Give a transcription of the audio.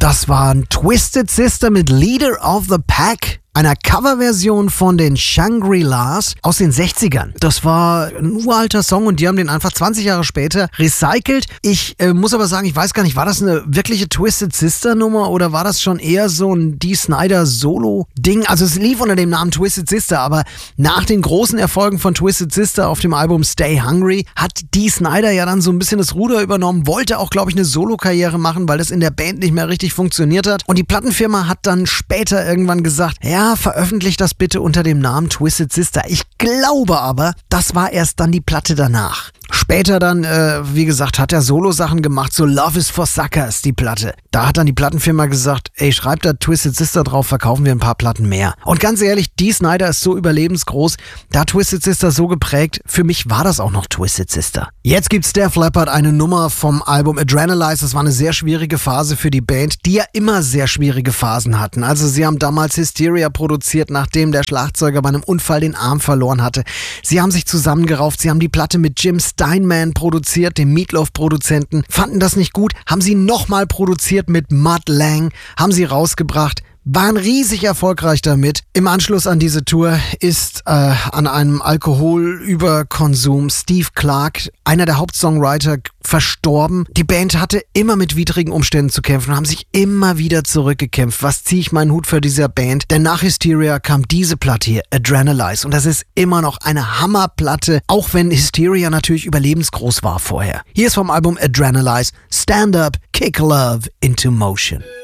Das waren Twisted Sister mit Leader of the Pack, einer Coverversion von den Shangri-Las aus den 60ern. Das war ein uralter Song und die haben den einfach 20 Jahre später recycelt. Ich muss aber sagen, ich weiß gar nicht, war das eine wirkliche Twisted Sister Nummer oder war das schon eher so ein Dee Snider Solo-Ding? Also es lief unter dem Namen Twisted Sister, aber nach den großen Erfolgen von Twisted Sister auf dem Album Stay Hungry hat Dee Snider ja dann so ein bisschen das Ruder übernommen, wollte auch, glaube ich, eine Solo-Karriere machen, weil das in der Band nicht mehr richtig funktioniert hat. Und die Plattenfirma hat dann später irgendwann gesagt, ja, veröffentlicht das bitte unter dem Namen Twisted Sister. Ich glaube aber, das war erst dann die Platte danach. Später dann, wie gesagt, hat er Solo-Sachen gemacht, so Love is for Suckers, die Platte. Da hat dann die Plattenfirma gesagt, ey, schreibt da Twisted Sister drauf, verkaufen wir ein paar Platten mehr. Und ganz ehrlich, Dee Snider ist so überlebensgroß, da hat Twisted Sister so geprägt, für mich war das auch noch Twisted Sister. Jetzt gibt's Def Leppard eine Nummer vom Album Adrenalize. Das war eine sehr schwierige Phase für die Band, die ja immer sehr schwierige Phasen hatten. Also sie haben damals Hysteria produziert, nachdem der Schlagzeuger bei einem Unfall den Arm verloren hatte. Sie haben sich zusammengerauft, sie haben die Platte mit Jim Steinman produziert, dem Meatloaf-Produzenten, fanden das nicht gut, haben sie nochmal produziert mit Mutt Lange, haben sie rausgebracht, waren riesig erfolgreich damit. Im Anschluss an diese Tour ist an einem Alkoholüberkonsum Steve Clark, einer der Hauptsongwriter, verstorben. Die Band hatte immer mit widrigen Umständen zu kämpfen, haben sich immer wieder zurückgekämpft. Was ziehe ich meinen Hut für dieser Band? Denn nach Hysteria kam diese Platte hier, Adrenalize. Und das ist immer noch eine Hammerplatte, auch wenn Hysteria natürlich überlebensgroß war vorher. Hier ist vom Album Adrenalize Stand Up, Kick Love into Motion.